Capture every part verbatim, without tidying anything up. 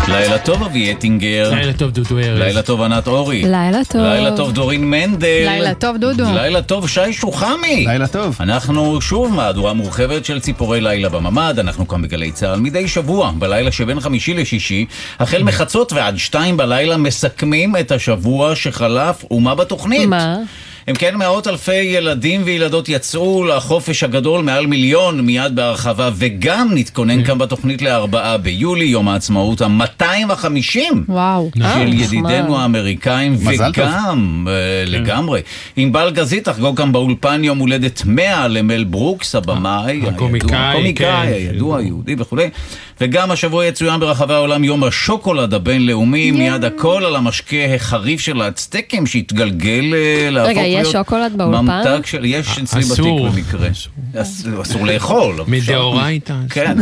לילה טוב אבי יטינגר. לילה טוב דודו ארז. לילה טוב ענת אורי. לילה טוב. לילה טוב דורין מנדל. לילה טוב דודו. לילה טוב שי שוחמי. לילה טוב. אנחנו שוב מהדורה מורחבת של ציפורי לילה בממד. אנחנו כאן בגלי צהל מדי שבוע בלילה שבין חמישי לשישי החל מחצות ועד שתיים בלילה מסכמים את השבוע שחלף. ומה בתוכנית? מה? הם כן מאות אלפי ילדים וילדות יצאו לחופש הגדול, מעל מיליון מיד בהרחבה, וגם נתכונן כאן בתוכנית לארבעה ביולי, יום העצמאות ה-מאתיים וחמישים וואו. של ידידינו האמריקאים, וגם לגמרי. ענבל גזית תחגוג כאן באולפן יום הולדת מאה למל ברוקס, הבמאי, הקומיקאי, הידוע, היהודי וכו'. וגם השבוע יצוין ברחבי העולם יום השוקולד הבינלאומי, מיד הכל על המשקה החריף של האצטקים שהתגלגל להפוך רגע, יש שוקולד באולפן? יש אצלי בתיק במקרה. אסור לאכול. מדאורייתא. כן.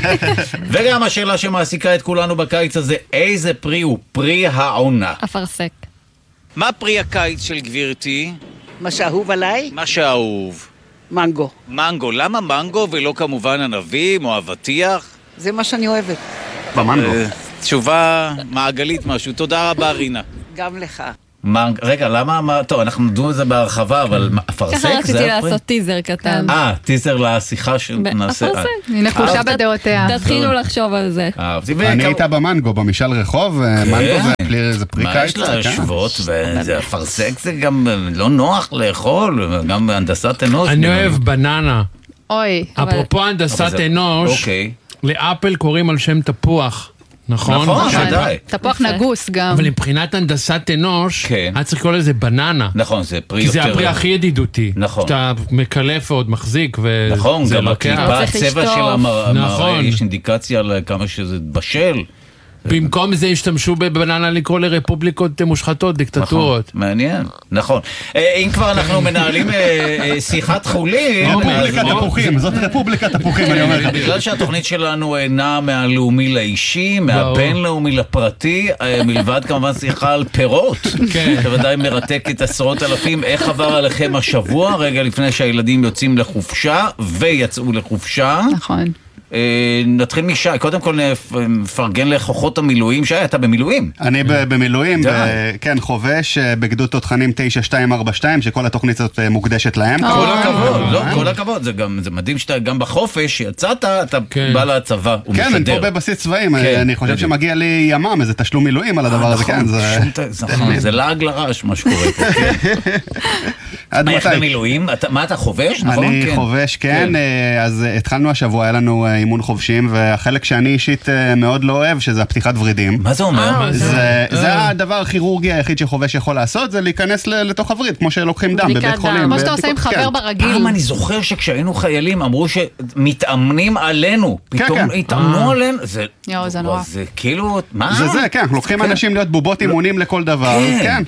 וגם השאלה שמעסיקה את כולנו בקיץ הזה, איזה פרי הוא פרי העונה? אפרסק. מה פרי הקיץ של גבירתי? מה שאהוב עליי? מה שאהוב. מנגו. מנגו. למה מנגו ולא כמובן ענבים או אבטיח? זה מה שאני אוהבת. במנגו. תשובה מעגלית משהו. תודה רבה רינה. גם לך. רגע, למה? טוב, אנחנו נדון את זה בהרחבה, אבל אפרסק זה... ככה רציתי לעשות טיזר קטן. אה, טיזר לשיחה שנעשה. אפרסק. היא נחושה בדעותיה. תתחילו לחשוב על זה. אני איתה במנגו, במשל רחוב, מנגו זה פרי קיץ. מה יש להשוות, וזה אפרסק זה גם לא נוח לאכול, גם בהנדסת אנוש. אני אוהב בננה. אוי. אפרופו הנדסת אנוש, לאפל קוראים על שם תפוח. נכון? נכון, ודאי. תפוח נגוס גם. אבל מבחינת הנדסת אנוש, היה צריך לקרוא לזה בננה. נכון, זה פרי יותר... כי זה הפרי הכי ידידותי. נכון. שאתה מקלף ועוד מחזיק וזה לוקח. נכון, גם הקליפה הצבע של המראה, יש אינדיקציה לכמה שזה בשל. במקום זה השתמשו בבננה לקרוא לרפובליקות מושחתות, דיקטטורות. מעניין, נכון. אם כבר אנחנו מנהלים שיחת חולין... רפובליקת תפוחים, זאת רפובליקת תפוחים, אני אומר לך. בגלל שהתוכנית שלנו אינה מהלאומי לאישי, מהבינלאומי לפרטי, מלבד כמובן שיחה על פירות, שוודאי מרתקת עשרות אלפים. איך עבר עליכם השבוע, רגע לפני שהילדים יוצאים לחופשה, ויצאו לחופשה? נכון. נתחיל משי, קודם כל נפרגן לכוחות המילואים. שי, אתה במילואים? אני במילואים, כן, חובש בגדוד תותחנים תשע שתיים ארבע שתיים, שכל התוכנית הזאת מוקדשת להם. כל הכבוד, לא, כל הכבוד, זה מדהים שאתה גם בחופש, יצאת, אתה בא לצבא, הוא מסדר. כן, אני פה בבסיס צבאים, אני חושב שמגיע לי ימם, איזה תשלום מילואים על הדבר הזה, כן, זה לעג לרש מה שקורה פה. מה, איך במילואים? מה, אתה חובש? אני חובש, כן, אז התחלנו השבוע, היה לנו אימון חובשים, והחלק שאני אישית מאוד לא אוהב, שזה הפתיחת ורידים. מה זה אומר? זה הדבר הכירורגי היחיד שחובש יכול לעשות, זה להיכנס לתוך הווריד, כמו שלוקחים דם בבית חולים. כמו שאתה עושה עם חבר ברגיל. פעם אני זוכר שכשהיינו חיילים, אמרו שמתאמנים עלינו. פתאום התאמנו עלינו. יואו, זה נורא. זה כאילו, מה? זה זה, כן, אנחנו לוקחים אנשים להיות בובות אימונים לכל דבר. כן.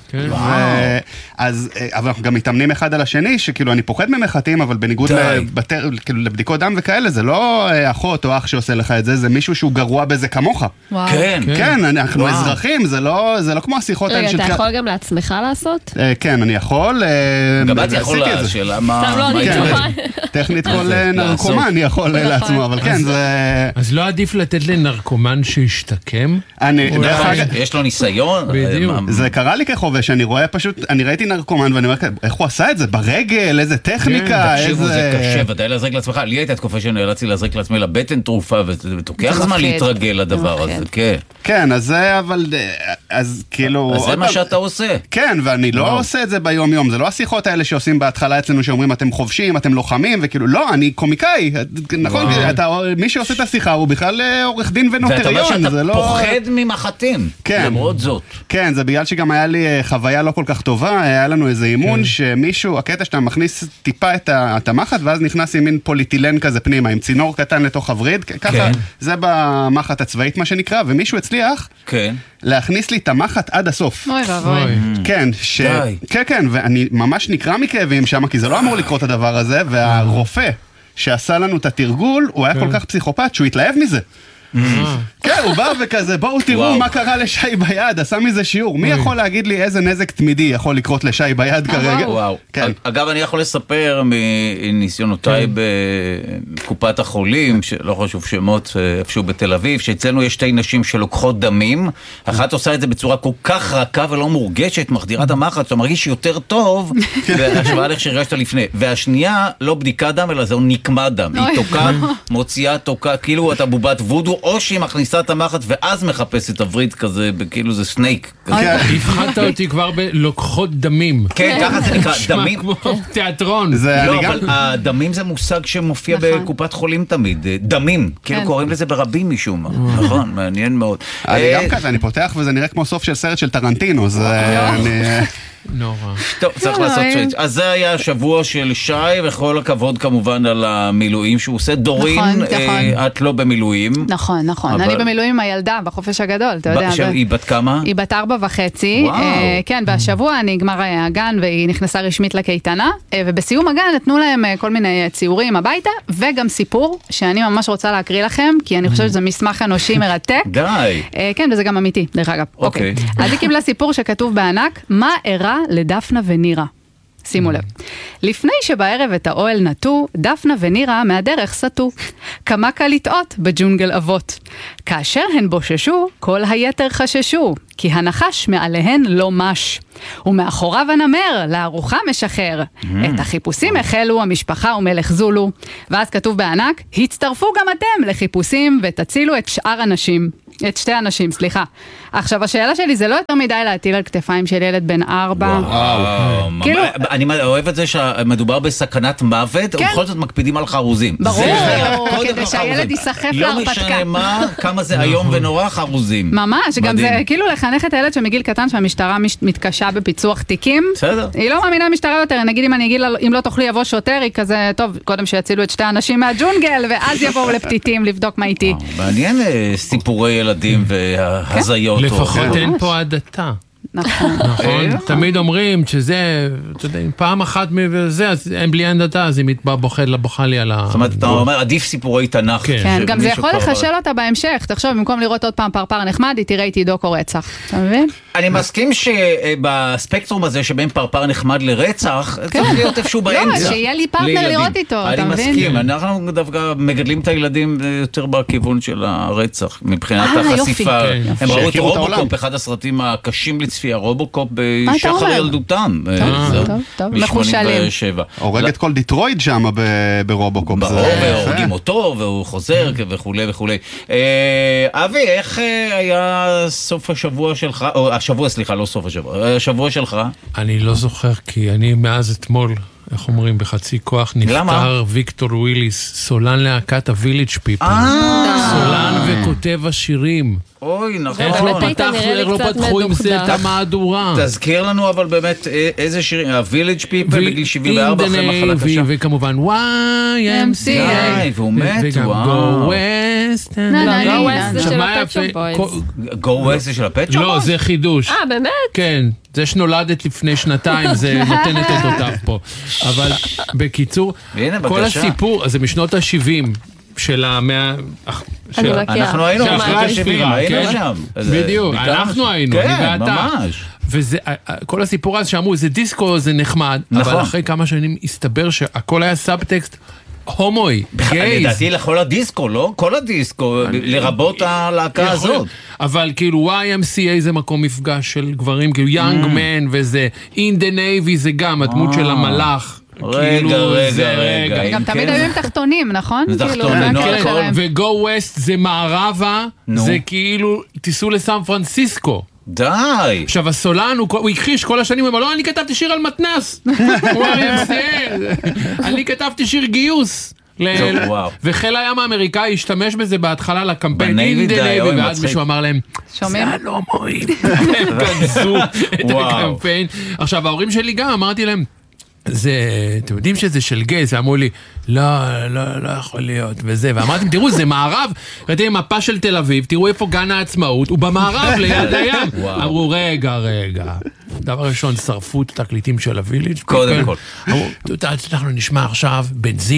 אז, אבל אנחנו גם מתאמנים אחד על השני, שכאילו אני פוחד ממחטים, אבל בניגוד לבדיקות דם וכאלה, זה לא אחות או אח שעושה לך את זה, זה מישהו שהוא גרוע בזה כמוך. כן. כן, אנחנו אזרחים, זה לא כמו השיחות האלה. רגע, אתה יכול גם לעצמך לעשות? כן, אני יכול. גם את יכול השאלה, מה... טכנית כל נרקומן יכול לעצמו, אבל כן, זה... אז לא עדיף לתת לנרקומן שישתקם? יש לו ניסיון? זה קרה לי כחובש, אני רואה פשוט, אני ראיתי נרקומן ואני אומר, איך הוא עשה את זה? ברגל, איזה טכניקה, איזה... תקשיבו, זה קשה, ודאי להזריק לעצמך. לי הייתה תקופה שנאלצתי להזריק לעצמי לבטן תרופה, ותוקח זמן להתרגל לדבר הזה, כן. כן, אז זה, אבל, אז כאילו... אז זה מה שאתה עושה. כן, ואני לא עושה את זה ביום יום, זה לא השיחות האלה שעושים בהתחלה אצלנו, שאומרים אתם חובשים, אתם לוחמים, וכאילו, לא, אני קומיקאי, נכון, מי שעושה את השיחה הוא בכלל עורך דין ונוטריון, ואתה אומר שאתה פוחד ממחטים, למרות זאת. כן, זה בגלל שגם היה לי חוויה לא כל כך טובה, היה לנו איזה אימון שמישהו, הקטע שאתה מכניס טיפה את המחט, ואז נכנס עם מין פוליטילן כזה פנימה, עם צינור קטן לתוך הווריד, ככה, זה במחט הצבאית מה שנקרא, ומישהו הצליח להכניס לי את המחט עד הסוף. אוי ואבוי. כן, כן, כן, ואני ממש נקרא מכאבים שם, כי זה לא אמור לקרות את הדבר הזה, והרופא שעשה לנו את התרגול, הוא היה כל כך פסיכופת שהוא התלהב מזה. כן, הוא בא וכזה, בואו תראו מה קרה לשי ביד, עשה מזה שיעור. מי יכול להגיד לי איזה נזק תמידי יכול לקרות לשי ביד כרגע? וואו. אגב, אני יכול לספר מניסיונותיי בקופת החולים, שלא חשוב שמות איפשהו בתל אביב, שאצלנו יש שתי נשים שלוקחות דמים, אחת עושה את זה בצורה כל כך רכה ולא מורגשת, מחדירת המחץ, אתה מרגיש יותר טוב, והשוואה לך שהרגשת לפני. והשנייה, לא בדיקת דם, אלא זהו נקמת דם. היא תוקעת, מוציאה תוקעת, כאילו אתה בובת וודו, או שהיא מכניסה את המחץ, ואז מחפשת הברית כזה, כאילו זה סנייק. הבחנת אותי כבר בלוקחות דמים. כן, ככה זה נקרא, דמים. כמו תיאטרון. לא, אבל הדמים זה מושג שמופיע בקופת חולים תמיד. דמים, כאילו קוראים לזה ברבים משום מה. נכון, מעניין מאוד. אני גם כזה, אני פותח וזה נראה כמו סוף של סרט של טרנטינו, זה... נורא. טוב, צריך לעשות שוויץ. אז זה היה השבוע של שי, וכל הכבוד כמובן על המילואים שהוא עושה. דורין, את לא במילואים. נכון, נכון. אני במילואים עם הילדה בחופש הגדול, אתה יודע. היא בת כמה? היא בת ארבע וחצי. כן, והשבוע נגמר הגן, והיא נכנסה רשמית לקייטנה, ובסיום הגן נתנו להם כל מיני ציורים הביתה, וגם סיפור שאני ממש רוצה להקריא לכם, כי אני חושבת שזה מסמך אנושי מרתק. די. כן, וזה גם אמיתי, דרך אגב. אוקיי. אז היא קיבלה סיפור שכתוב בענק, מה אירע לדפנה ונירה. שימו לב. לפני שבערב את האוהל נטו, דפנה ונירה מהדרך סטו. כמה קל לטעות בג'ונגל אבות. כאשר הן בוששו, כל היתר חששו, כי הנחש מעליהן לא מש. ומאחוריו הנמר, לארוחה משחרר. את החיפושים החלו המשפחה ומלך זולו. ואז כתוב בענק, הצטרפו גם אתם לחיפושים ותצילו את שאר הנשים. את שתי אנשים, סליחה. עכשיו, השאלה שלי זה לא יותר מדי להטיל על כתפיים של ילד בן ארבע. כאילו... אני אוהב את זה שמדובר בסכנת מוות, ובכל זאת מקפידים על חרוזים. ברור, כדי שהילד יסחף להרפתקה. לא משנה מה, כמה זה היום ונורא חרוזים. ממש, גם זה כאילו לחנך את הילד שמגיל קטן שהמשטרה מתקשה בפיצוח תיקים. בסדר. היא לא מאמינה משטרה יותר, נגיד אם אני אגיד לה, אם לא תוכלי יבוא שוטר, היא כזה, טוב, קודם שיצילו את שתי האנשים מהג'ונגל, ואז יבואו לפתיתים לבדוק מה איתי. מעניין סיפורי ילדים והזיות. לפחות אין פה עדתה. נכון. נכון? תמיד אומרים שזה, אתה יודע, פעם אחת מזה, אז אין בלי עדתה, אז היא בוכה לבוכה לי על ה... זאת אומרת, אתה אומר, עדיף סיפורי תנ"ך. כן, גם זה יכול לחשל אותה בהמשך. תחשוב, במקום לראות עוד פעם פרפר נחמד, היא תראה איתי דוקו רצח. אתה מבין? אני מסכים שבספקטרום הזה, שבין פרפר נחמד לרצח, צריך להיות איפשהו באמצע. לא, שיהיה לי פרטנר לראות איתו, אתה מבין? אני מסכים, אנחנו דווקא מגדלים את הילדים יותר בכיוון של הרצח, מבחינת החשיפה. הם ראו את רובוקופ, אחד הסרטים הקשים לצפייה, רובוקופ בשחר ילדותם. טוב, טוב, מחושלים. הורג את כל דיטרויד שם ברובוקופ. ברור, והורגים אותו, והוא חוזר וכו' וכו'. אבי, איך היה סוף השבוע שלך, או השבוע, סליחה, לא סוף השבוע, השבוע שלך? אני לא זוכר, כי אני מאז אתמול, איך אומרים, בחצי כוח, נפטר ויקטור וויליס, סולן להקת הוויליג' פיפל. סולן וכותב השירים. אוי, נכון. איך לא פתחו עם זה את המהדורה? תזכיר לנו אבל באמת איזה שירים, הוויליג' פיפל בגיל שבעים וארבע אחרי מחלה קשה. וכמובן וואי אם סי איי. והוא מת, וגם גו ווסט. גו ווסט זה של הפט שופ בויז. גו ווסט זה של הפט שופ בויז? לא, זה חידוש. אה, באמת? כן. זה שנולדת לפני שנתיים, זה נותן את אותותיו פה. אבל בקיצור, כל הסיפור, זה משנות ה-שבעים של המאה... אנחנו היינו משנות ה-שבעים, היינו שם. בדיוק, אנחנו היינו, אני ואתה. כן, ממש. וכל הסיפור הזה שאמרו, זה דיסקו, זה נחמד, אבל אחרי כמה שנים הסתבר שהכל היה סאבטקסט, הומוי, גייז. לדעתי לכל הדיסקו, לא? כל הדיסקו, לרבות הלהקה הזאת. אבל כאילו וואי אם סי איי זה מקום מפגש של גברים, כאילו יאנג מן וזה, In the Navy זה גם הדמות של המלאך. רגע, רגע, רגע. גם תמיד היו עם תחתונים, נכון? תחתונים, וגו ווסט זה מערבה, זה כאילו, תיסעו לסן פרנסיסקו. די. עכשיו הסולן, הוא הכחיש כל השנים, הוא אמר, לא, אני כתבתי שיר על מתנס. אני כתבתי שיר גיוס. וחיל הים האמריקאי השתמש בזה בהתחלה לקמפיין אינדנייבי, ואז מישהו אמר להם, זה לא מועיל. הם גנזו את הקמפיין. עכשיו ההורים שלי גם, אמרתי להם, זה, אתם יודעים שזה של גייז, ואמרו לי, לא, לא, לא יכול להיות, וזה, ואמרתם, תראו, זה מערב, ראיתם מפה של תל אביב, תראו איפה גן העצמאות, הוא במערב ליד הים. אמרו, רגע, רגע, דבר ראשון, שרפו את התקליטים של הוויליג' קודם כל. אמרו, אנחנו נשמע עכשיו בנזין,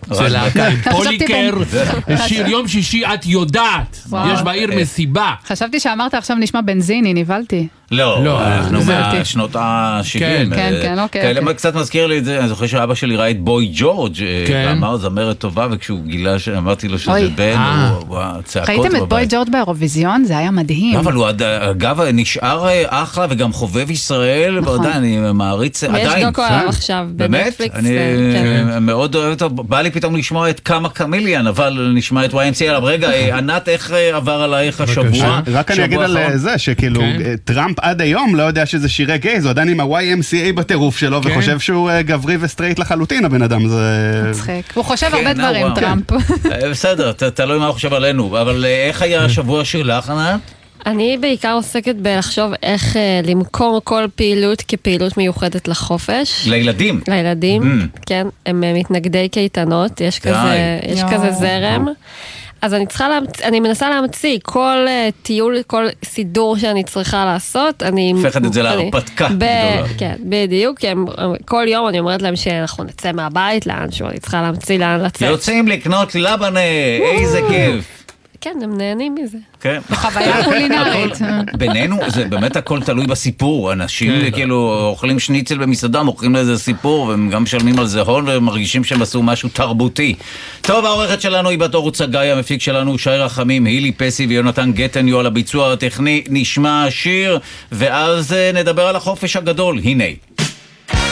זה להקה עם פוליקר, שיר יום שישי את יודעת, יש בעיר מסיבה. חשבתי שאמרת עכשיו נשמע בנזיני, נבלתי. לא, אנחנו מהשנות ה-שבעים. כן, כן, אוקיי. קצת מזכיר לי את זה, אני זוכר שאבא שלי ראה את בוי ג'ורג' ואמר זמרת טובה, וכשהוא גילה שאמרתי לו שזה בן, הוא צעקות בבית. ראיתם את בוי ג'ורג' באירוויזיון? זה היה מדהים. אבל הוא אגב נשאר אחלה וגם חובב ישראל, ועדיין אני מעריץ עדיין. ויש דוקו עליו עכשיו בנטפליקס. אני מאוד אוהב אותו, בא לי פתאום לשמוע את כמה קמיליאן, אבל נשמע את וואי אם סי עליו. רגע, ענת, איך עבר עלייך השבוע? רק אני אגיד על זה, שכאילו טראמפ עד היום לא יודע שזה שירי גייז, הוא עדיין עם ה-וואי אם סי איי בטירוף שלו, וחושב שהוא גברי וסטרייט לחלוטין, הבן אדם. זה מצחיק. הוא חושב הרבה דברים, טראמפ. בסדר, תלוי מה הוא חושב עלינו, אבל איך היה השבוע שלך, ענת? אני בעיקר עוסקת בלחשוב איך למכור כל פעילות כפעילות מיוחדת לחופש. לילדים? לילדים, כן. הם מתנגדי קייטנות, יש כזה זרם. אז אני צריכה להמציא, אני מנסה להמציא כל טיול, כל סידור שאני צריכה לעשות, אני... הופכת את זה להרפתקה גדולה. כן, בדיוק, כי כל יום אני אומרת להם שאנחנו נצא מהבית לאנשהו, אני צריכה להמציא לאן לצאת. יוצאים לקנות לבנה, איזה כיף. כן, הם נהנים מזה. כן. בחוויה קולינרית. בינינו, זה באמת הכל תלוי בסיפור. אנשים כאילו אוכלים שניצל במסעדה, מוכרים לאיזה סיפור, והם גם משלמים על זה הון, ומרגישים שהם עשו משהו תרבותי. טוב, העורכת שלנו היא בת אור צגאי, המפיק שלנו שי רחמים, הילי פסי ויונתן גטניו על הביצוע הטכני. נשמע שיר, ואז נדבר על החופש הגדול. הנה.